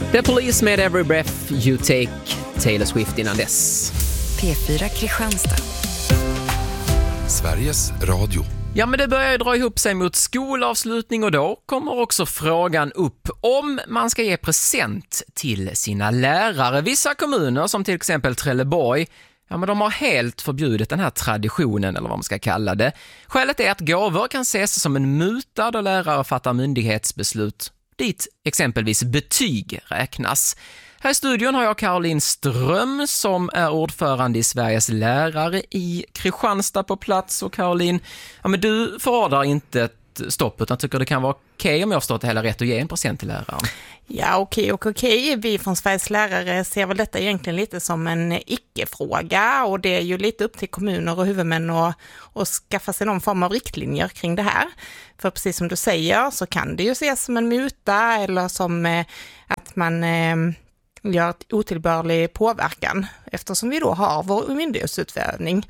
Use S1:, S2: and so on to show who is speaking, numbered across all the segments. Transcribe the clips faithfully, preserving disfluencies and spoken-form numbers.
S1: The Police med Every Breath You Take, Taylor Swift innan dess.
S2: P fyra Kristianstad.
S3: Sveriges Radio.
S1: Ja, men det börjar ju dra ihop sig mot skolavslutning och då kommer också frågan upp om man ska ge present till sina lärare. Vissa kommuner, som till exempel Trelleborg, ja, men de har helt förbjudit den här traditionen, eller vad man ska kalla det. Skälet är att gåvor kan ses som en muta då lärare fattar myndighetsbeslut, dit exempelvis betyg räknas. Här i studion har jag Caroline Ström som är ordförande i Sveriges lärare i Kristianstad på plats. Och Caroline, ja, men du förordar inte ett stopp utan tycker det kan vara okej okay, om jag har förstått det hela rätt, att ge en present till läraren.
S4: Ja, okej och okej. Vi från Sveriges lärare ser väl detta egentligen lite som en icke-fråga, och det är ju lite upp till kommuner och huvudmän att, att skaffa sig någon form av riktlinjer kring det här. För precis som du säger så kan det ju ses som en muta eller som eh, att man eh, gör ett otillbörlig påverkan, eftersom vi då har vår myndighetsutövning.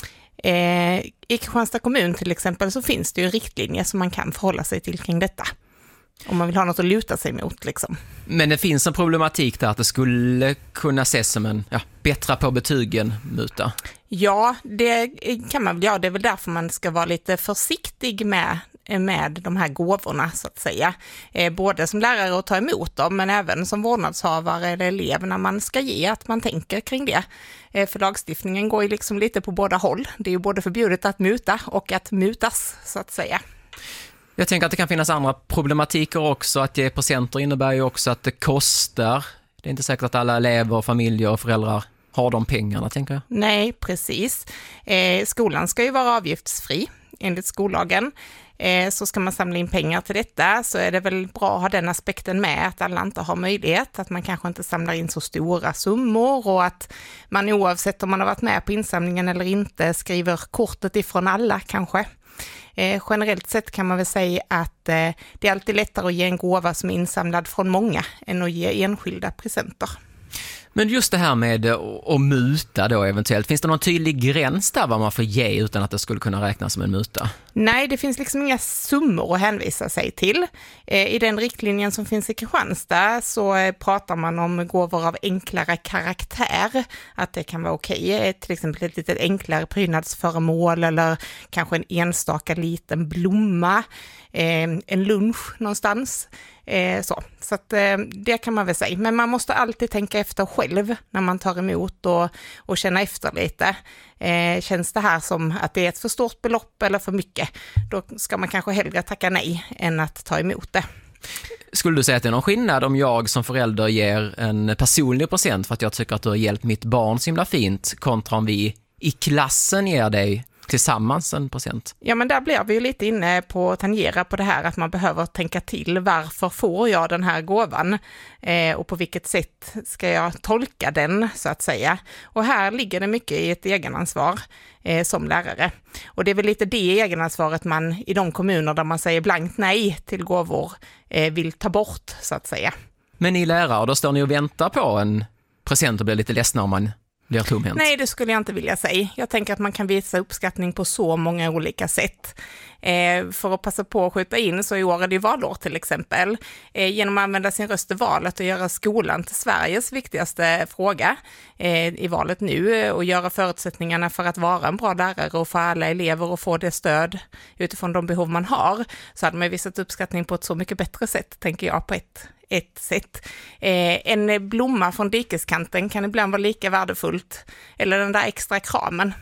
S4: Eh, I Kristianstad kommun till exempel så finns det ju riktlinjer som man kan förhålla sig till kring detta. Om man vill ha något att luta sig mot liksom.
S1: Men det finns en problematik där att det skulle kunna ses som en ja, bättre på betygen muta.
S4: Ja, det kan man väl göra. Det är väl därför man ska vara lite försiktig med, med de här gåvorna så att säga. Eh, både som lärare att ta emot dem, men även som vårdnadshavare eller elev när man ska ge, att man tänker kring det. Eh, för lagstiftningen går ju liksom lite på båda håll. Det är ju både förbjudet att muta och att mutas så att säga.
S1: Jag tänker att det kan finnas andra problematiker också. Att ge presenter innebär ju också att det kostar. Det är inte säkert att alla elever, familjer och föräldrar har de pengarna, tänker jag.
S4: Nej, precis. Eh, skolan ska ju vara avgiftsfri enligt skollagen. Eh, så ska man samla in pengar till detta så är det väl bra att ha den aspekten med, att alla inte har möjlighet, att man kanske inte samlar in så stora summor och att man oavsett om man har varit med på insamlingen eller inte skriver kortet ifrån alla kanske. Eh, generellt sett kan man väl säga att eh, det är alltid lättare att ge en gåva som är insamlad från många än att ge enskilda presenter.
S1: Men just det här med att muta då eventuellt, finns det någon tydlig gräns där vad man får ge utan att det skulle kunna räknas som en muta?
S4: Nej, det finns liksom inga summor att hänvisa sig till. Eh, I den riktlinjen som finns i Kristianstad så eh, pratar man om gåvor av enklare karaktär, att det kan vara okej, okay. Till exempel ett lite enklare prydnadsföremål eller kanske en enstaka liten blomma, eh, en lunch någonstans. Eh, så så att, eh, det kan man väl säga. Men man måste alltid tänka efter själv när man tar emot och, och känna efter lite. Eh, känns det här som att det är ett för stort belopp eller för mycket, då ska man kanske hellre tacka nej än att ta emot det.
S1: Skulle du säga att det är någon skillnad om jag som förälder ger en personlig present för att jag tycker att du har hjälpt mitt barn så himla fint, kontra om vi i klassen ger dig tillsammans en present?
S4: Ja, men där blir vi ju lite inne på att tangera på det här att man behöver tänka till, varför får jag den här gåvan eh, och på vilket sätt ska jag tolka den så att säga. Och här ligger det mycket i ett egenansvar eh, som lärare. Och det är väl lite det egenansvaret man i de kommuner där man säger blankt nej till gåvor eh, vill ta bort så att säga.
S1: Men ni lärare, då står ni och väntar på en present och blir lite ledsna om man blir tomhänt?
S4: Nej, det skulle jag inte vilja säga. Jag tänker att man kan visa uppskattning på så många olika sätt. Eh, för att passa på att skjuta in så i år är det ju valår till exempel. Eh, genom att använda sin röst i valet och göra skolan till Sveriges viktigaste fråga eh, i valet nu eh, och göra förutsättningarna för att vara en bra lärare och för alla elever och få det stöd utifrån de behov man har, så hade man visat uppskattning på ett så mycket bättre sätt, tänker jag, på ett ett sätt. Eh, en blomma från dikeskanten kan ibland vara lika värdefullt, eller den där extra kramen.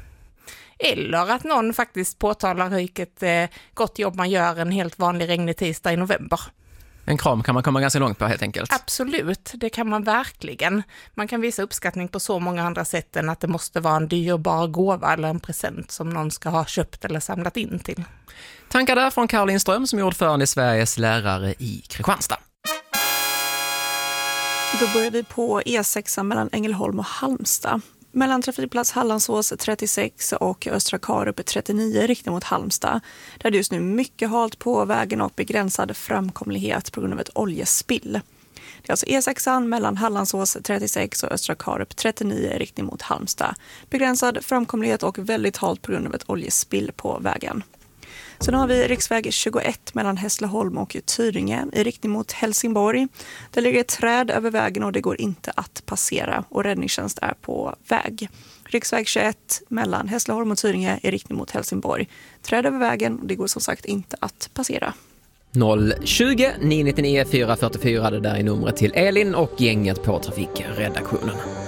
S4: Eller att någon faktiskt påtalar vilket eh, gott jobb man gör en helt vanlig regnig tisdag i november.
S1: En kram kan man komma ganska långt på helt enkelt.
S4: Absolut, det kan man verkligen. Man kan visa uppskattning på så många andra sätt än att det måste vara en dyrbar gåva eller en present som någon ska ha köpt eller samlat in till.
S1: Tankar där från Caroline Ström som är ordförande i Sveriges lärare i Kristianstad.
S5: Då börjar vi på E sex mellan Ängelholm och Halmstad. Mellan trafikplats Hallandsås trettiosex och Östra Karup trettionio riktning mot Halmstad. Där är det just nu mycket halt på vägen och begränsad framkomlighet på grund av ett oljespill. Det är alltså E sex mellan Hallandsås trettiosex och Östra Karup trettionio riktning mot Halmstad. Begränsad framkomlighet och väldigt halt på grund av ett oljespill på vägen. Sen har vi riksväg tjugoett mellan Hässleholm och Tyringe i riktning mot Helsingborg. Det ligger ett träd över vägen och det går inte att passera och räddningstjänst är på väg. Riksväg tjugoett mellan Hässleholm och Tyringe i riktning mot Helsingborg. Träd över vägen och det går som sagt inte att passera.
S1: noll tjugo nio nio nio fyra fyra fyra, det där är numret till Elin och gänget på trafikredaktionen.